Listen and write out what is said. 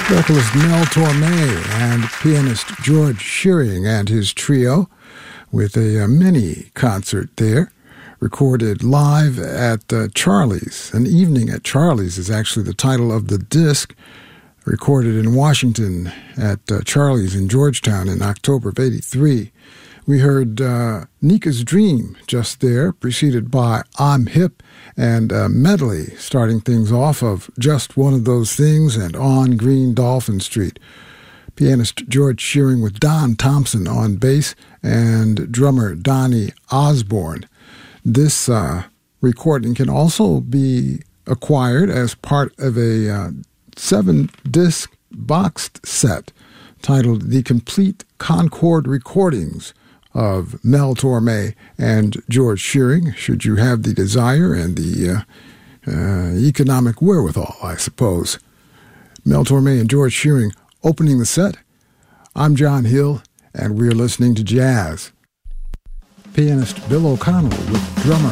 Vocalist Mel Torme and pianist George Shearing and his trio with a mini concert there, recorded live at Charlie's. An Evening at Charlie's is actually the title of the disc, recorded in Washington at Charlie's in Georgetown in October of '83. We heard Nika's Dream just there, preceded by I'm Hip and medley, starting things off of Just One of Those Things and On Green Dolphin Street. Pianist George Shearing with Don Thompson on bass and drummer Donnie Osborne. This recording can also be acquired as part of a 7-disc boxed set titled The Complete Concord Recordings of Mel Torme and George Shearing, should you have the desire and the economic wherewithal, I suppose. Mel Torme and George Shearing opening the set. I'm John Hill, and we're listening to jazz. Pianist Bill O'Connell with drummer